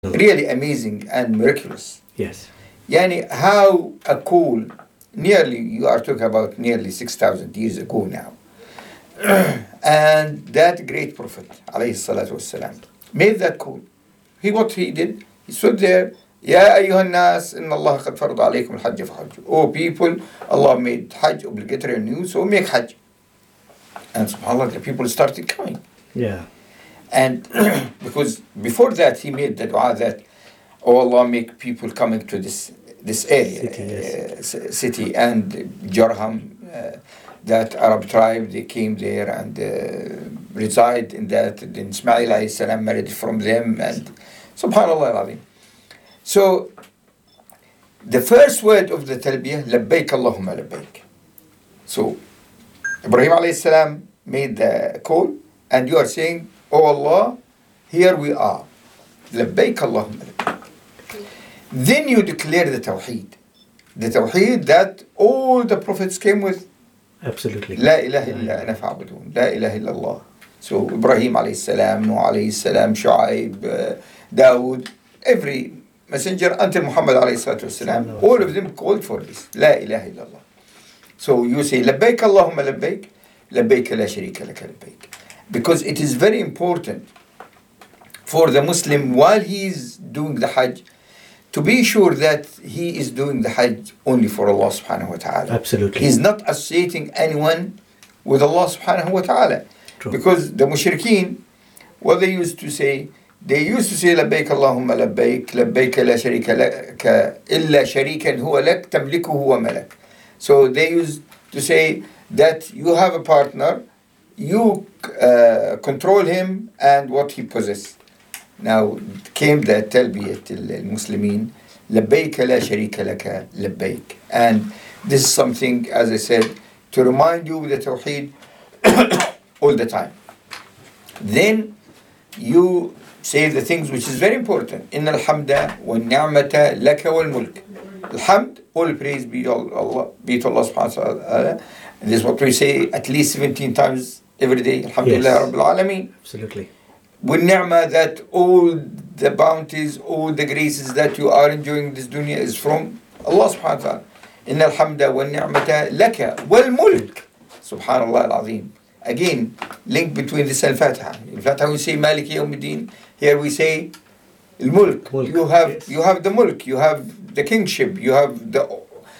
really amazing and miraculous. Yes. Yani how a cool, nearly, you are talking about nearly 6,000 years ago now. And that great prophet, alayhi salatu wassalam, made that call. What he did, he stood there, Ya ayyuhan nas, inna Allah qad farada alaykum al-hajj fahajju. Oh people, Allah made Hajj obligatory on you, so make Hajj. And subhanAllah, the people started coming. Yeah. And because before that, he made the dua that, oh Allah, make people coming to this area, city and Jarham, that Arab tribe, they came there and reside in that. Then Ismail alayhi salam married from them, and subhanallah al-azim. So the first word of the talbiyah, labbaik Allahumma labbaik. So Ibrahim alayhi salam made the call, and you are saying, oh Allah, here we are. Labbaik Allahumma labbaik. Then you declare the Tawheed. The Tawheed that all the prophets came with. Absolutely. La ilaha illa ana fa'budun. La ilaha illa Allah. So Ibrahim alayhi salam, Nuh alayhi salam, Shu'aib, Dawood, every messenger until Muhammad alayhi salatu wasalam, all of them called for this. La ilaha illa Allah. So you say, labbaik Allahumma labbaik, labbaik la sharika laka labbaik. Because it is very important for the Muslim, while he is doing the Hajj, to be sure that he is doing the Hajj only for Allah subhanahu wa ta'ala. Absolutely. He's not associating anyone with Allah subhanahu wa ta'ala. True. Because the mushrikeen, what they used to say labbaik Allahumma labbaik, labbaik la sharika laka illa sharikan huwa lak tamlikuhu wa malak. So they used to say that you have a partner, you control him and what he possesses. Now came the talbiyat al-Muslimin, labbaik la sharika laka labbaik. And this is something, as I said, to remind you the Tawheed all the time. Then you say the things which is very important. Inna al-hamda wa ni'mata laka wal mulk. Alhamd, all praise be to Allah subhanahu wa ta'ala. This is what we say at least 17 times every day. Alhamdulillah Rabbil Alameen. Absolutely. With ni'mah, that all the bounties, all the graces that you are enjoying this dunya is from Allah subhanahu wa ta'ala. Inna alhamda wa ni'mata laka wal mulk. Subhanallah al-azim. Again, link between this and Fatiha. In Fatiha we say Maliki Yawmiddin. Here we say al-mulk. You have the mulk, you have the kingship, you have the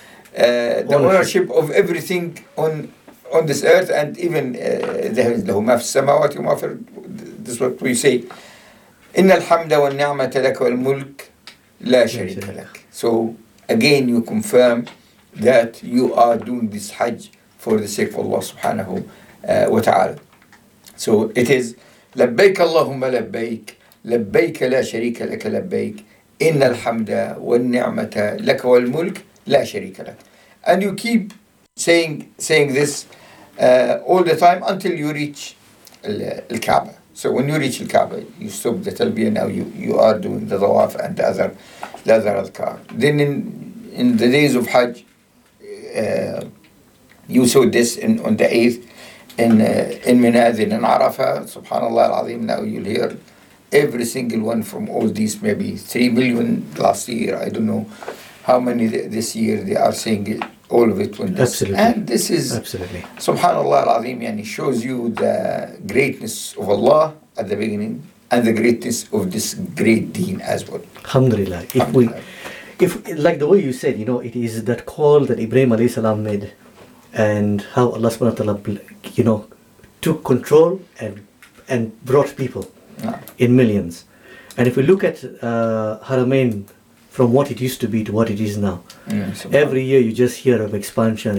ownership of everything on this earth and even the heavens. له ما في السماوات وما في. This is what we say. إن الحمد والنعمة لك والملك لا شريك لك. So again you confirm that you are doing this Hajj for the sake of Allah subhanahu wa ta'ala. So it is لبيك اللهم لبيك لبيك لا شريك لك لبيك إن الحمد والنعمة لك والملك لا شريك لك. And you keep saying this all the time until you reach al-Kaaba. So when you reach al-Kaaba, you stop the talbiyah. Now you are doing the tawaf and the other adhkar. Then in the days of Hajj, you saw this on the 8th in Mina, then in Arafah. Subhanallah al-azim. Now you'll hear every single one from all these, maybe 3 million last year. I don't know how many this year they are saying it. All of it. Absolutely. And this is, absolutely, subhanallah al-azim, yani shows you the greatness of Allah at the beginning and the greatness of this great deen as well. Alhamdulillah. If like the way you said, it is that call that Ibrahim alayhi salam made, and how Allah subhanahu wa ta'ala, took control and brought people in millions. And if we look at Haramain, from what it used to be to what it is now. Every year you just hear of expansion.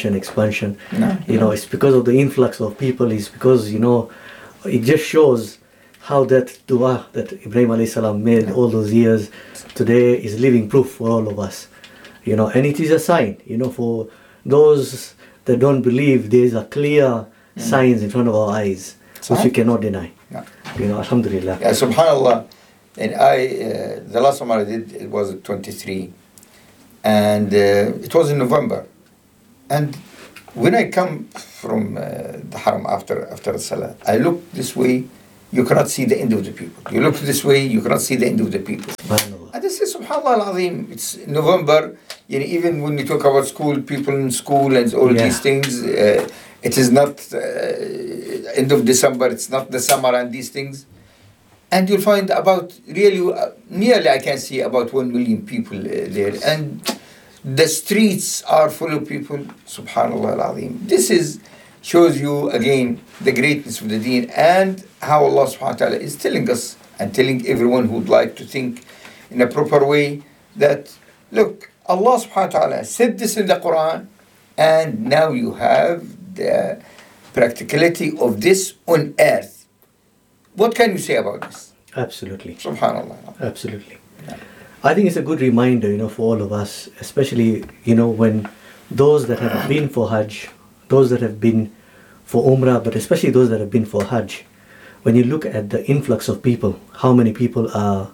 It's because of the influx of people. It's because, it just shows how that dua that Ibrahim alayhi salam made all those years today is living proof for all of us. And it is a sign, for those that don't believe, there is a clear signs in front of our eyes, which we cannot deny. Alhamdulillah. Yeah, subhanallah. And the last time I did, it was at 23. And it was in November. And when I come from the Haram after the Salah, I look this way you cannot see the end of the people. You look this way, you cannot see the end of the people. Subhanallah. And this is Subhanallah al-Azim. It's November. Even when you talk about school, people in school and all these things, it is not end of December, it's not the summer and these things. And you'll find about really, nearly I can see about 1 million people there. And the streets are full of people. Subhanallah al-Azim. This shows you again the greatness of the deen and how Allah subhanahu wa ta'ala is telling us and telling everyone who would like to think in a proper way that, look, Allah subhanahu wa ta'ala said this in the Quran, and now you have the practicality of this on earth. What can you say about this? Absolutely. Subhanallah. Absolutely. I think it's a good reminder, for all of us, especially, when those that have been for Hajj, those that have been for Umrah, but especially those that have been for Hajj, when you look at the influx of people, how many people are,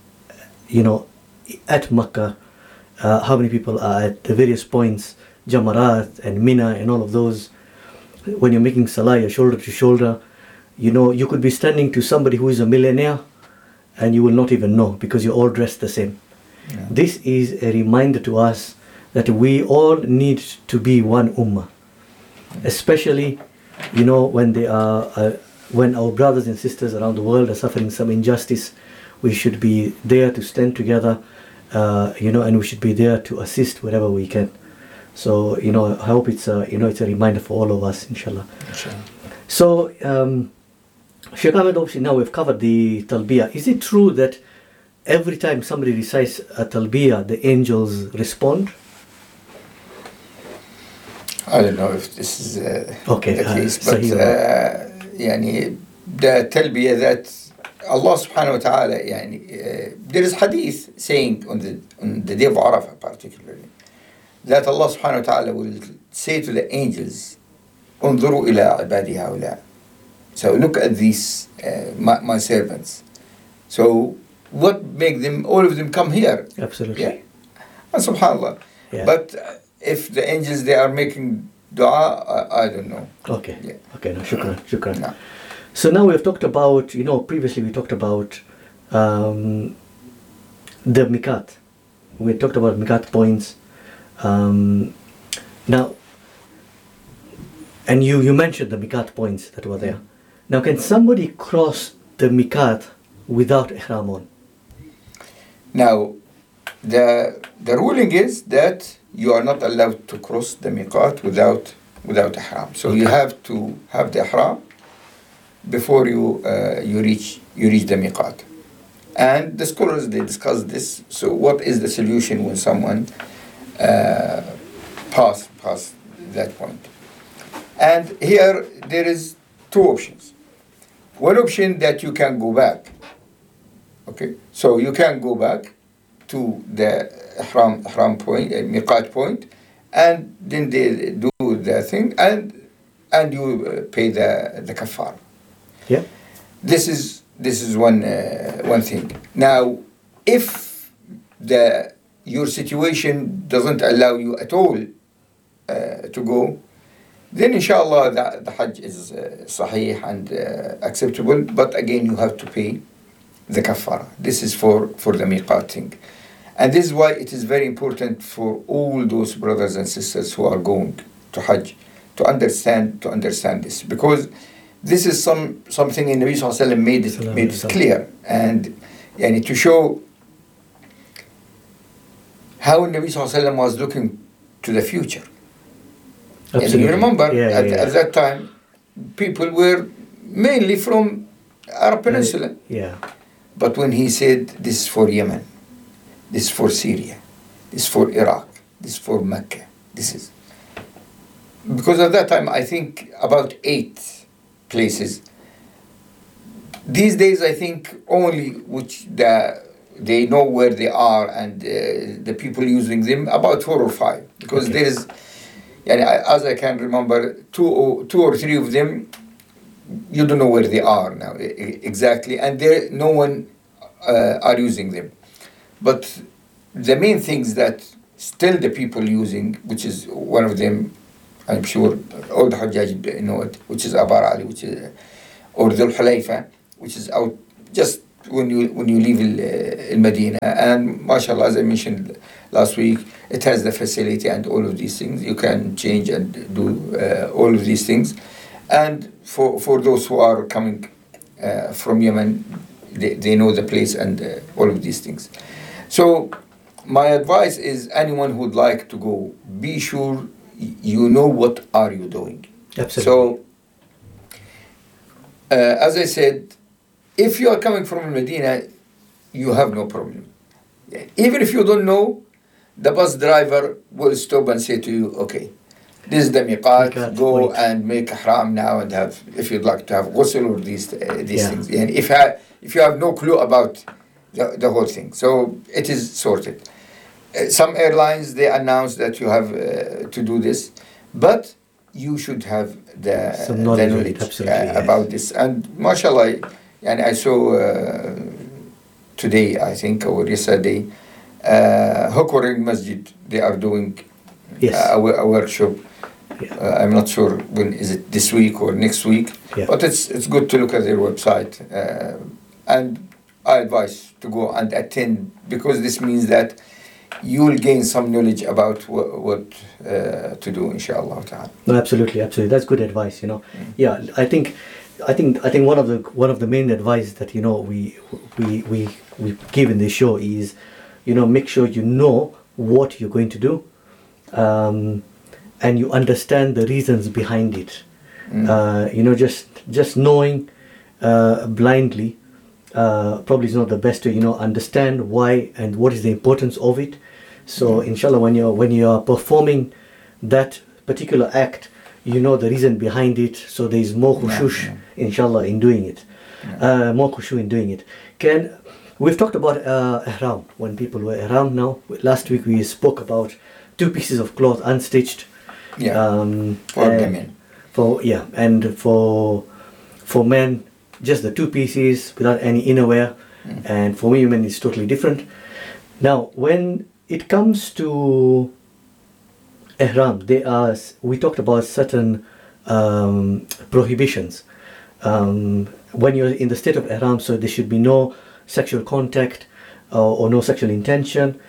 at Makkah, how many people are at the various points, Jamarat and Mina and all of those. When you're making Salah, you're shoulder to shoulder, you could be standing to somebody who is a millionaire and you will not even know because you're all dressed the same. Yeah. This is a reminder to us that we all need to be one ummah. Especially, when when our brothers and sisters around the world are suffering some injustice, we should be there to stand together, and we should be there to assist wherever we can. So, I hope it's a reminder for all of us, inshallah. So, Sheikh Ahmed, obviously now we've covered the talbiyah. Is it true that every time somebody recites a talbiyah, the angels respond? I don't know if this is the case, but the talbiyah that Allah subhanahu wa ta'ala, there is hadith saying on the day of Arafah particularly, that Allah subhanahu wa ta'ala will say to the angels, انظروا إلى عبادي هؤلاء. So look at these, my servants. So what make them, all of them come here? Absolutely. Yeah. And subhanAllah. Yeah. But if the angels, they are making dua, I don't know. Okay. Yeah. Okay, no, shukran. No. So now we have talked about, previously we talked about the miqat. We talked about miqat points. Now, and you mentioned the miqat points that were there. Now, can somebody cross the miqat without ihram on? Now, the ruling is that you are not allowed to cross the miqat without ihram. So you have to have the ihram before you reach the miqat. And the scholars, they discuss this. So what is the solution when someone pass that point? And here there is two options. One option that you can go back. Okay, so you can go back to the ihram point, miqat point, and then they do the thing, and you pay the kafar. Yeah. This is one thing. Now, if your situation doesn't allow you at all to go, then inshallah the Hajj is sahih and acceptable. But again, you have to pay the kafara. This is for the miqat thing. And this is why it is very important for all those brothers and sisters who are going to Hajj to understand this, because this is something in Nabi Sallallahu Alaihi Wasallam made it clear, and to show how Nabi Sallallahu Alaihi Wasallam was looking to the future. And you remember at that time, people were mainly from Arab Peninsula. Yeah. But when he said, this is for Yemen, this is for Syria, this is for Iraq, this is for Mecca, this is... Because at that time, I think about 8 places. These days, I think only which they know where they are and the people using them, about 4 or 5. Because there is... as I can remember, two or three of them, you don't know where they are now exactly, and no one are using them. But the main things that still the people using, which is one of them, I'm sure all the Hajjaj know it, which is Abar Ali, or Dhul Hulayfa, which is out just when you leave Medina. And mashallah, as I mentioned last week, it has the facility and all of these things. You can change and do all of these things. And for those who are coming from Yemen, they know the place and all of these things. So my advice is anyone who would like to go, be sure you know what are you doing. Absolutely. So as I said, if you are coming from Medina, you have no problem. Even if you don't know, the bus driver will stop and say to you, okay, this is the miqat, go and make ihram now and have, if you'd like to have ghusl or these things. And if you have no clue about the whole thing. So it is sorted. Some airlines, they announce that you have to do this, but you should have the knowledge about this. And mashallah, and I saw today, I think, or yesterday, Hukwaring Masjid, they are doing a workshop. I'm not sure when is it, this week or next week, but it's good to look at their website. And I advise to go and attend, because this means that you will gain some knowledge about what to do, inshallah ta'ala. No, absolutely. That's good advice. Yeah, I think one of the main advice that we give in this show is, make sure you know what you're going to do, and you understand the reasons behind it. Just knowing blindly probably is not the best way. Understand why and what is the importance of it. So inshallah, when you are performing that particular act, you know the reason behind it, so there is more khushu', inshallah, in doing it. More khushu' in doing it. We've talked about ihram, when people wear ihram now. Last week we spoke about 2 pieces of cloth unstitched. For women. And for men, just the 2 pieces without any innerwear. And for women it's totally different. Now, when it comes to ihram, we talked about certain prohibitions. When you're in the state of ihram, so there should be no sexual contact or no sexual intention.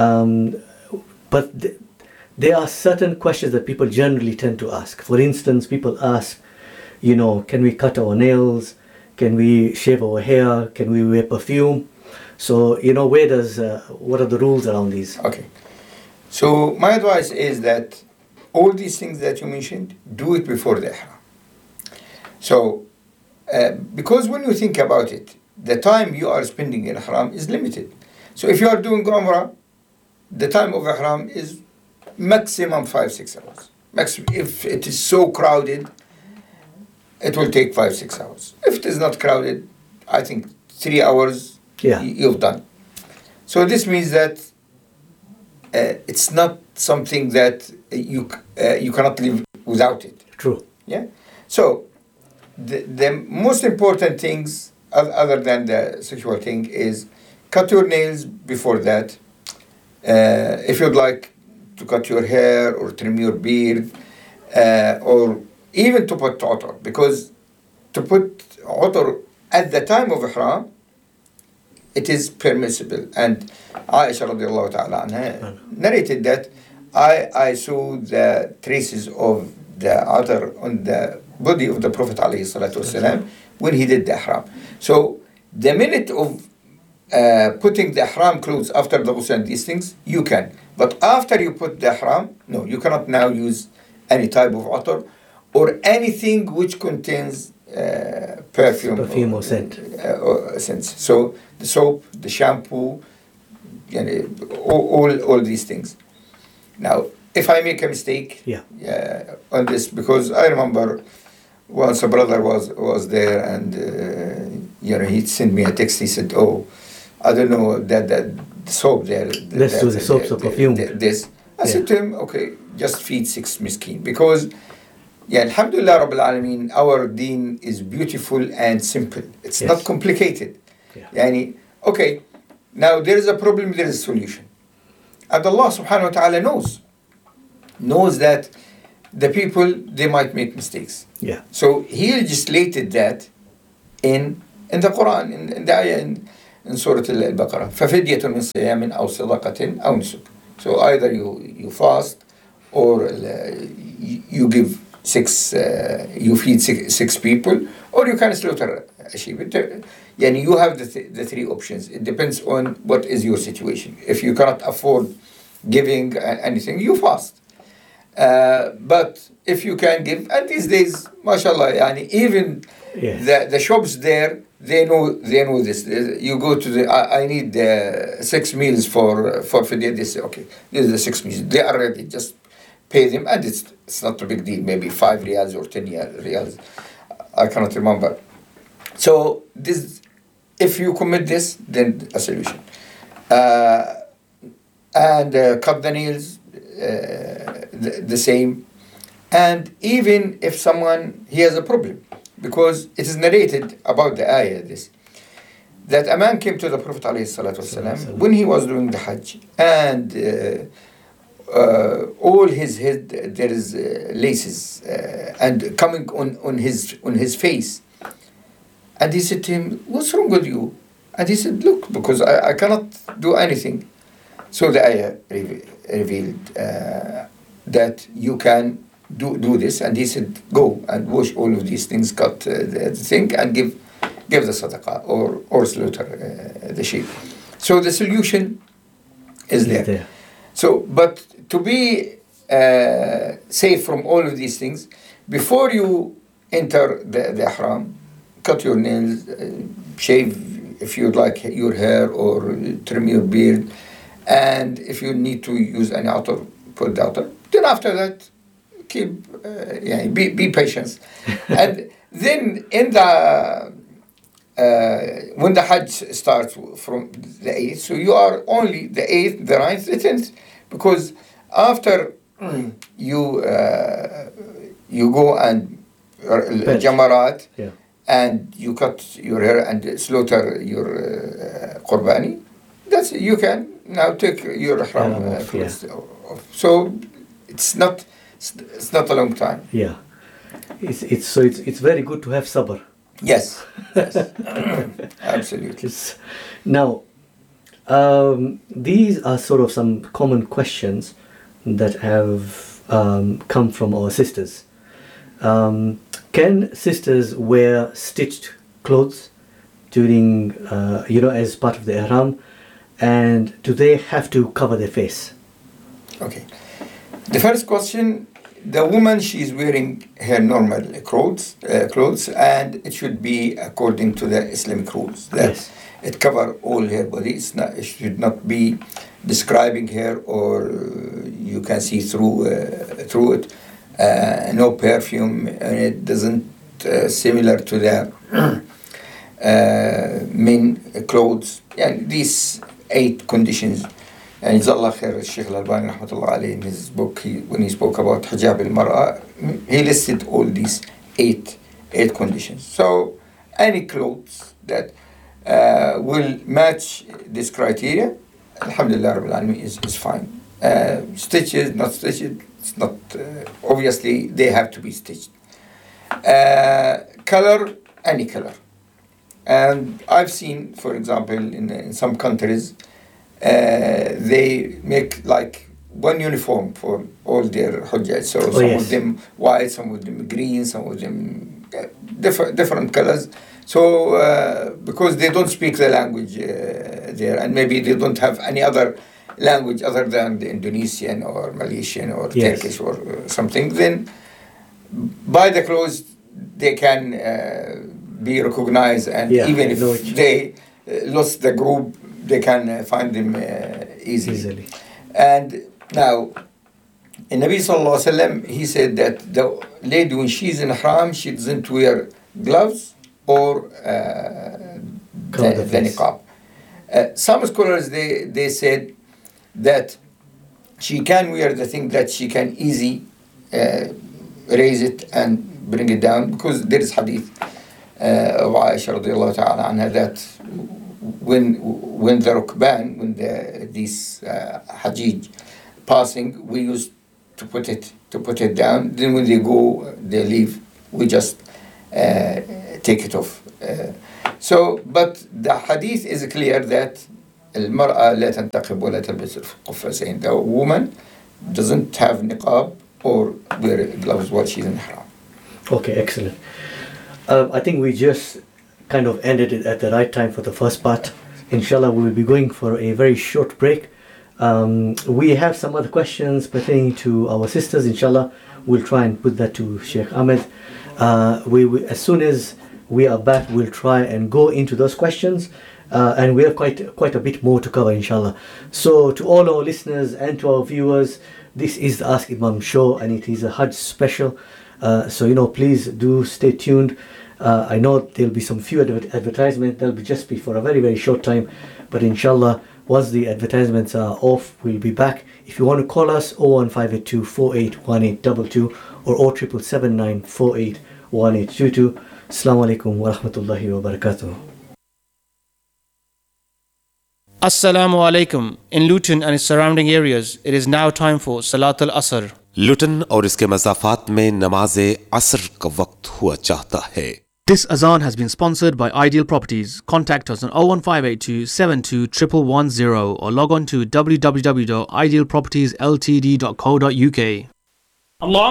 But there are certain questions that people generally tend to ask. For instance, people ask, can we cut our nails? Can we shave our hair? Can we wear perfume? So, what are the rules around these? Okay. So my advice is that all these things that you mentioned, do it before the ihram. So, because when you think about it, the time you are spending in ihram is limited. So if you are doing umrah, the time of ihram is maximum 5-6 hours. If it is so crowded, it will take 5-6 hours. If it is not crowded, I think 3 hours you've done. So this means that it's not something that you cannot live without it. True. Yeah. So the most important things, other than the sexual thing, is cut your nails before that. If you'd like to cut your hair or trim your beard, or even to put utar, because to put utar at the time of ihram, it is permissible. And Aisha radiallahu ta'ala anha narrated that I saw the traces of the utar on the body of the Prophet alayhi salatu wasalam when he did the ihram. So the minute of putting the ihram clothes after the ghusl and these things, you can. But after you put the ihram, no, you cannot now use any type of utar or anything which contains perfume or scent. Scents. So the soap, the shampoo, all these things. Now, if I make a mistake on this, because I remember once a brother was there and he sent me a text. He said, "Oh, I don't know that the soap there. Let's do the soaps or perfume." I said to him, "Okay, just feed 6 miskin, because." Alhamdulillah Rabbil Alameen, our deen is beautiful and simple. It's not complicated. Okay, now there is a problem, there is a solution. And Allah subhanahu wa ta'ala knows that the people, they might make mistakes. Yeah. So He legislated that in in the Quran, in the ayah in Surah Al-Baqarah. فَفِدْيَةٌ مِنْ صِيَامٍ أَوْ صَدَقَةٍ أَوْ نُسُكٍ. So either you fast, or you give you feed six people, or you can slaughter a sheep. You have the three options. It depends on what is your situation. If you cannot afford giving anything, you fast. But if you can give, and these days, mashallah, even the shops there, they know this. You go to I need 6 meals for fidya. They say, okay, these are the 6 meals. They are ready. Just pay them, and it's not a big deal. Maybe 5 riyals or 10 riyals. I cannot remember. So if you commit this, then a solution. And cut the nails, the same. And even if someone, he has a problem, because it is narrated about the ayah, that a man came to the Prophet ﷺ when he was doing the Hajj, and all his head there is laces and coming on his face. And he said to him, "What's wrong with you?" And he said, "Look, because I cannot do anything." So the ayah revealed that you can do this, and he said, "Go and wash all of these things, cut the thing, and give the sadaqah or slaughter the sheep." So the solution is there. So, but to be safe from all of these things, before you enter the ihram, cut your nails, shave if you'd like your hair, or trim your beard, and if you need to use any outer, put the outer. Then after that, be patient. And then in the when the Hajj starts from the 8th, so you are only the 8th, the 9th, the 10th, because after you go and Jamarat, and you cut your hair and slaughter your Qurbani, you can now take your ihram first. So it's not a long time. Yeah, it's very good to have sabr. Yes. Absolutely. Now, these are sort of some common questions that have come from our sisters. Can sisters wear stitched clothes during, as part of the ihram, and do they have to cover their face? Okay. The first question, the woman, she's wearing her normal clothes, and it should be according to the Islamic rules. That it cover all her body. It should not be describing her, or you can see through it. No perfume, and it doesn't similar to the men clothes. And these 8 conditions. And Jazallah khair, Sheikh Al-Albani rahmatullah alayhi, in his book, when he spoke about hijab al-mar'a, he listed all these 8 conditions. So any clothes that will match this criteria, alhamdulillah rabbil alamin, is fine. Stitches, not stitched, it's not, obviously they have to be stitched. Color, any color. And I've seen, for example, in some countries, they make like one uniform for all their hujjaj. So some of them white, some of them green, some of them different colors. So because they don't speak the language there, and maybe they don't have any other language other than the Indonesian or Malaysian or Turkish or something, then by the clothes they can be recognized, and even if they lost the group, they can find them easily. And now, in Nabi Sallallahu Alaihi Wasallam, he said that the lady, when she's in ihram, she doesn't wear gloves or the niqab. Some scholars, they said that she can wear the thing that she can easily raise it and bring it down, because there is hadith of Aisha radiallahu ta'ala anha that when the rukban, when these hajij passing, we used to put it down. Then when they leave, we just take it off. So, but the hadith is clear that المرأة لا تنتقب ولا تلبس القفازين. The woman doesn't have niqab or wear gloves while she's in ihram. Okay, excellent. I think we just kind of ended it at the right time for the first part. Inshallah, we will be going for a very short break. We have some other questions pertaining to our sisters. Inshallah, we'll try and put that to Sheikh Ahmed. As soon as we are back, we'll try and go into those questions. And we have quite a bit more to cover, inshallah. So to all our listeners and to our viewers, this is the Ask Imam show, and it is a Hajj special. So please do stay tuned. I know there'll be some few advertisements. They'll just be for a very, very short time. But inshallah, once the advertisements are off, we'll be back. If you want to call us, 01582 481822 or 07779 481822. Assalamu alaikum wa rahmatullahi wa barakatuh. Assalamu alaikum. In Luton and its surrounding areas, it is now time for Salat al-Asr. लुटन और इसके मज़ाफ़ात में नमाज असर का वक्त हुआ चाहता है. This azan has been sponsored by Ideal Properties. Contact us on 01582 72 1110 or log on to www.idealpropertiesltd.co.uk. Allah